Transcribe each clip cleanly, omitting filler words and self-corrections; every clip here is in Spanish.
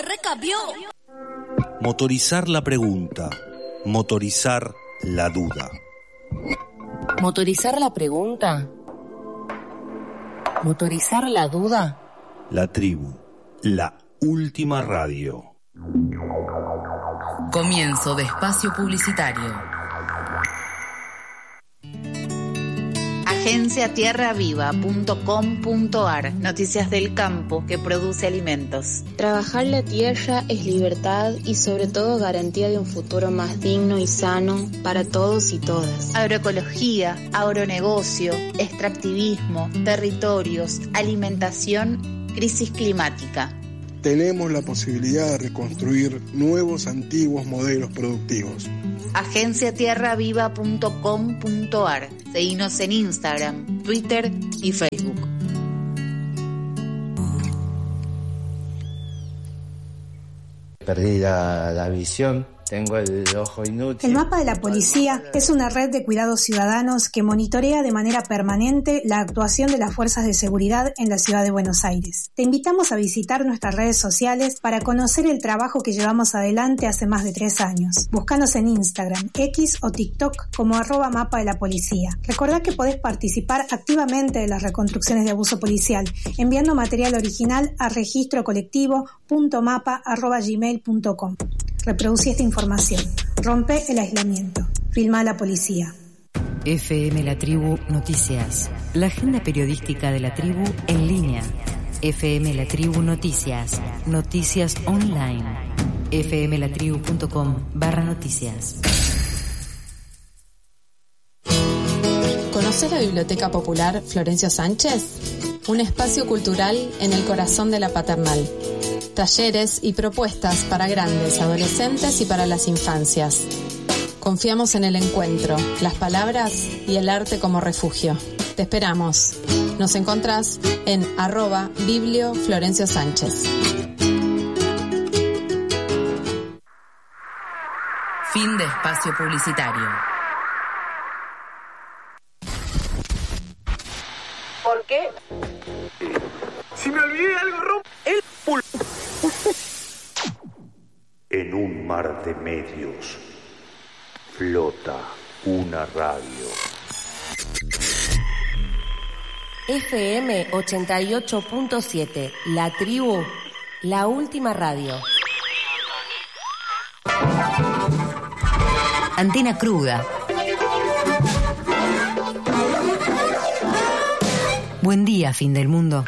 recabió. Motorizar la pregunta, motorizar la duda. Motorizar la pregunta, motorizar la duda. La tribu, la última radio. Comienzo de espacio publicitario. Agenciatierraviva.com.ar. Noticias del campo que produce alimentos. Trabajar la tierra es libertad y sobre todo garantía de un futuro más digno y sano para todos y todas. Agroecología, agronegocio, extractivismo, territorios, alimentación, crisis climática. Tenemos la posibilidad de reconstruir nuevos, antiguos modelos productivos. Agenciatierraviva.com.ar. Seguinos en Instagram, Twitter y Facebook. Perdí la visión. Tengo el ojo inútil. El mapa de la policía es una red de cuidados ciudadanos que monitorea de manera permanente la actuación de las fuerzas de seguridad en la ciudad de Buenos Aires. Te invitamos a visitar nuestras redes sociales para conocer el trabajo que llevamos adelante hace más de 3 años. Búscanos en Instagram, X o TikTok como @mapa de la policía. Recordá que podés participar activamente de las reconstrucciones de abuso policial enviando material original a registrocolectivo.mapa@gmail.com. Reproducí esta información. Rompe el aislamiento. Filma a la policía. FM La Tribu Noticias. La agenda periodística de La Tribu en línea. FM La Tribu Noticias. Noticias online. fmlatribu.com/noticias. ¿Conoces la Biblioteca Popular Florencio Sánchez? Un espacio cultural en el corazón de la Paternal. Talleres y propuestas para grandes, adolescentes y para las infancias. Confiamos en el encuentro, las palabras y el arte como refugio. Te esperamos. Nos encontrás en @biblioflorenciosánchez. Fin de espacio publicitario. ¿Por qué? Si me olvidé algo, el pulpo. En un mar de medios flota una radio. FM 88.7, La Tribu, la última radio. Antena cruda. Buen día, fin del mundo.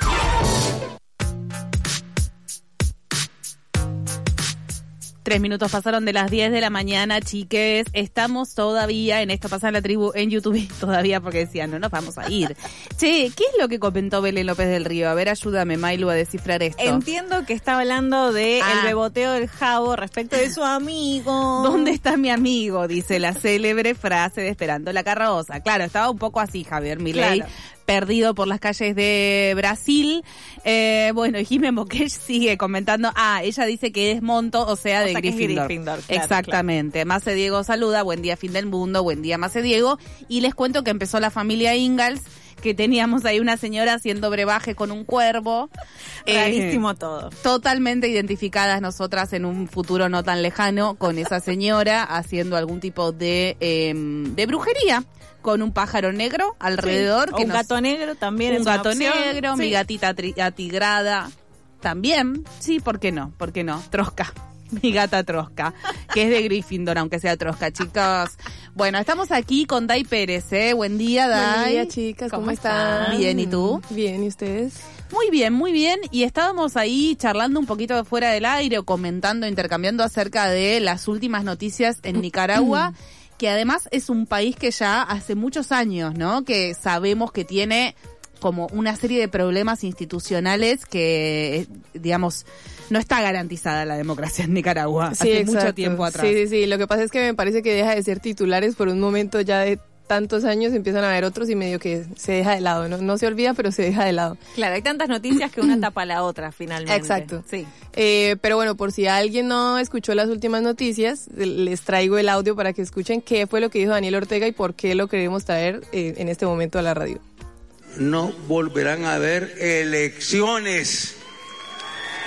Tres minutos pasaron de las 10 de la mañana, chiques. Estamos todavía en Esto Pasa en la Tribu en YouTube, todavía porque decían, no nos vamos a ir. Che, ¿qué es lo que comentó Belén López del Río? A ver, ayúdame, Mailu, a descifrar esto. Entiendo que está hablando de el beboteo del Jabo respecto de su amigo. ¿Dónde está mi amigo? Dice la célebre frase de Esperando la Carroza. Claro, estaba un poco así, Javier Milei. Claro. Perdido por las calles de Brasil. Bueno, Jimé Moquech sigue comentando. Ella dice que es Monto, o sea, de Gryffindor. Claro, exactamente. Claro. Mace Diego saluda. Buen día, fin del mundo. Buen día, Mace Diego. Y les cuento que empezó la familia Ingalls, que teníamos ahí una señora haciendo brebaje con un cuervo. Rarísimo todo. Totalmente identificadas nosotras en un futuro no tan lejano con esa señora haciendo algún tipo de brujería. Con un pájaro negro alrededor. Sí, que un gato negro también es una opción. Un gato negro, sí. Mi gatita atigrada también. Sí, ¿por qué no? ¿Por qué no? Trosca. Mi gata Trosca, que es de Gryffindor, aunque sea Trosca, chicos. Bueno, estamos aquí con Day Pérez, ¿eh? Buen día, Day. Buen día, chicas, ¿cómo están? Bien, ¿y tú? Bien, ¿y ustedes? Muy bien, muy bien. Y estábamos ahí charlando un poquito de fuera del aire o comentando, intercambiando acerca de las últimas noticias en Nicaragua. Que además es un país que ya hace muchos años, ¿no? Que sabemos que tiene como una serie de problemas institucionales que, digamos, no está garantizada la democracia en Nicaragua. Sí, hace exacto. Mucho tiempo atrás. Sí. Lo que pasa es que me parece que deja de ser titulares por un momento ya de tantos años, empiezan a haber otros y medio que se deja de lado, no se olvida, pero se deja de lado. Claro, hay tantas noticias que una tapa la otra finalmente. Exacto. Sí. Pero bueno, por si alguien no escuchó las últimas noticias, les traigo el audio para que escuchen qué fue lo que dijo Daniel Ortega y por qué lo queremos traer en este momento a la radio. No volverán a haber elecciones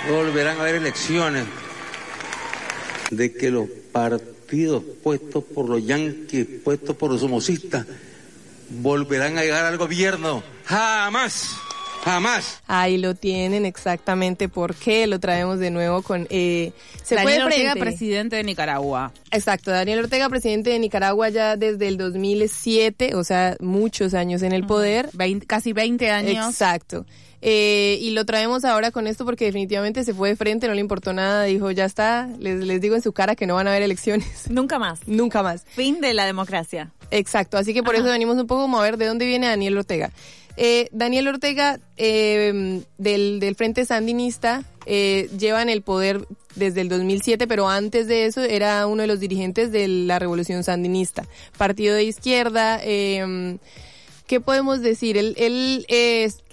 volverán a haber elecciones, de que los partidos puestos por los yanquis, puestos por los somocistas, volverán a llegar al gobierno. ¡Jamás! ¡Jamás! Ahí lo tienen exactamente por qué lo traemos de nuevo con... Daniel Ortega, presidente de Nicaragua. Exacto, Daniel Ortega, presidente de Nicaragua ya desde el 2007, o sea, muchos años en el poder. Casi 20 años. Exacto. Y lo traemos ahora con esto porque definitivamente se fue de frente, no le importó nada, dijo, ya está, les digo en su cara que no van a haber elecciones. Nunca más. Nunca más. Fin de la democracia. Exacto, así que por eso venimos un poco como a ver de dónde viene Daniel Ortega. Daniel Ortega, del Frente Sandinista, lleva en el poder desde el 2007, pero antes de eso era uno de los dirigentes de la Revolución Sandinista, partido de izquierda. ¿Qué podemos decir? Él